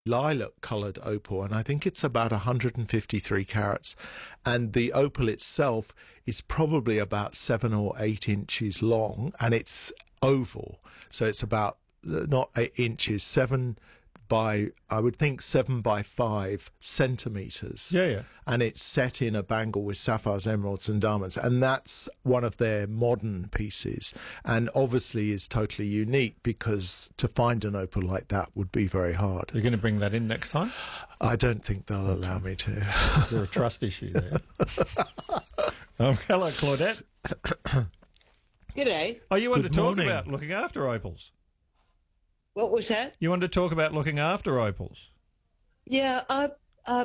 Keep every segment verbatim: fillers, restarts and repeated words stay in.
lilac-coloured opal, and I think it's about one hundred fifty-three carats. And the opal itself is probably about seven or eight inches long, and it's oval. So it's about, uh, not eight inches, seven by, I would think, seven by five centimetres. Yeah, yeah. And it's set in a bangle with sapphires, emeralds and diamonds. And that's one of their modern pieces. And obviously is totally unique, because to find an opal like that would be very hard. You're going to bring that in next time? I don't think they'll allow me to. There's a trust issue there. um, hello, Claudette. G'day. Oh, you wanted Good to talk morning. about looking after opals? What was that? You wanted to talk about looking after opals? Yeah, I, I,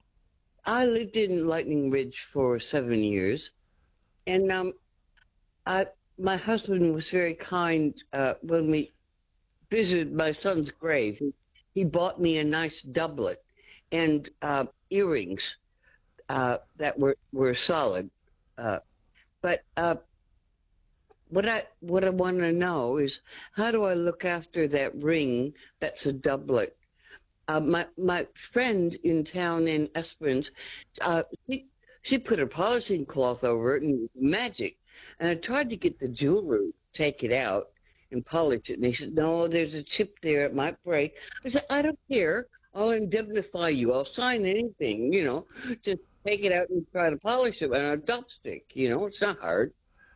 I lived in Lightning Ridge for seven years, and um, I, my husband was very kind uh, when we visited my son's grave. He, he bought me a nice doublet and uh, earrings uh, that were were solid, uh, but. Uh, What I what I want to know is, how do I look after that ring that's a doublet? Uh, my my friend in town in Esperance, uh, she, she put a polishing cloth over it and it was magic. And I tried to get the jeweler to take it out and polish it, and he said, "No, there's a chip there; it might break." I said, "I don't care. I'll indemnify you. I'll sign anything. You know, just take it out and try to polish it on a dopstick. You know, it's not hard."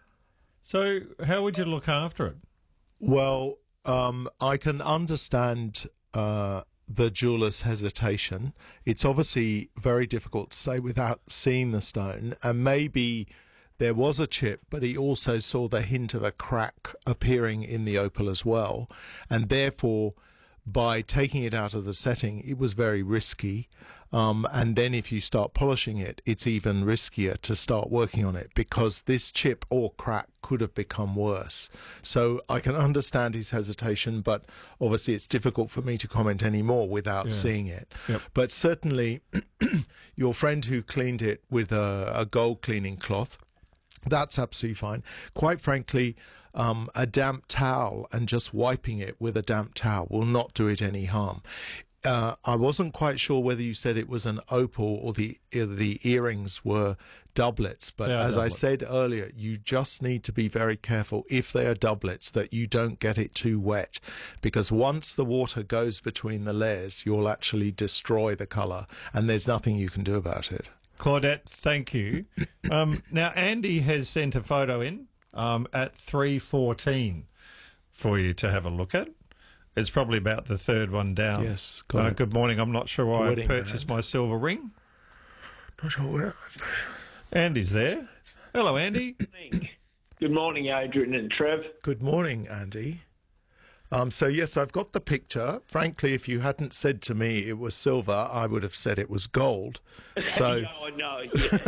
So how would you look after it? Well, um, I can understand uh, the jeweller's hesitation. It's obviously very difficult to say without seeing the stone, and maybe there was a chip, but he also saw the hint of a crack appearing in the opal as well, and therefore, by taking it out of the setting, it was very risky. Um, and then if you start polishing it, it's even riskier to start working on it, because this chip or crack could have become worse. So I can understand his hesitation, but obviously it's difficult for me to comment any more without Yeah. seeing it. Yep. But certainly your friend who cleaned it with a, a gold cleaning cloth, that's absolutely fine. Quite frankly, um, a damp towel and just wiping it with a damp towel will not do it any harm. Uh, I wasn't quite sure whether you said it was an opal or the uh, the earrings were doublets, but They are as I doublets. said earlier, you just need to be very careful if they are doublets that you don't get it too wet, because once the water goes between the layers, you'll actually destroy the colour, and there's nothing you can do about it. Claudette, thank you. Um, now, Andy has sent a photo in um, at three fourteen for you to have a look at. It's probably about the third one down. Yes, got Uh, it. good morning. I'm not sure why I Wedding purchased band. my silver ring. Not sure where. Andy's there. Hello, Andy. Good morning, Adrian and Trev. Good morning, Andy. Um, so, yes, I've got the picture. Frankly, if you hadn't said to me it was silver, I would have said it was gold. So, no, no, yeah.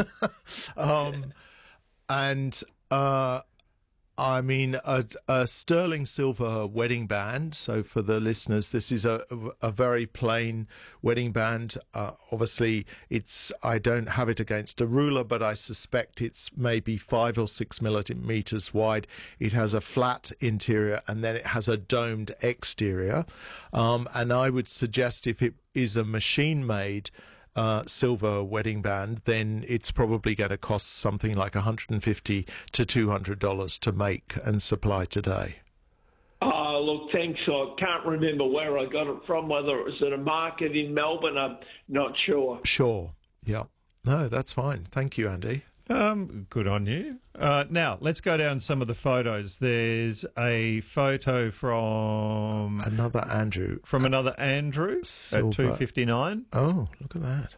um, and uh, I mean, a, a sterling silver wedding band. So, for the listeners, this is a, a very plain wedding band. Uh, obviously, it's I don't have it against a ruler, but I suspect it's maybe five or six millimeters wide. It has a flat interior, and then it has a domed exterior. Um, and I would suggest if it is a machine-made Uh, silver wedding band, then it's probably going to cost something like one hundred fifty to two hundred dollars to make and supply today. Oh, look, thanks. I can't remember where I got it from, whether it was at a market in Melbourne. I'm not sure. Sure. Yeah. No, that's fine. Thank you, Andy. Um, good on you. Uh, now, let's go down some of the photos. There's a photo from Another Andrew. from another Andrew Silver. at two fifty-nine. Oh, look at that.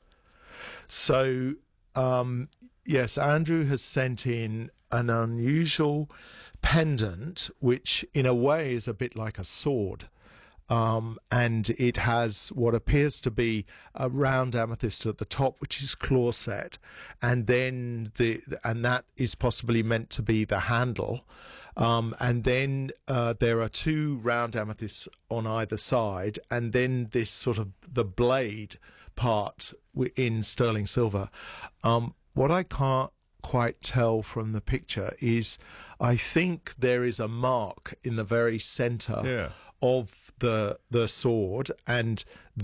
So, um, yes, Andrew has sent in an unusual pendant, which in a way is a bit like a sword. Um, and it has what appears to be a round amethyst at the top, which is claw set, and then the and that is possibly meant to be the handle. Um, and then uh, there are two round amethysts on either side, and then this sort of the blade part wi- in sterling silver. Um, what I can't quite tell from the picture is I think there is a mark in the very centre Yeah. of the the sword, and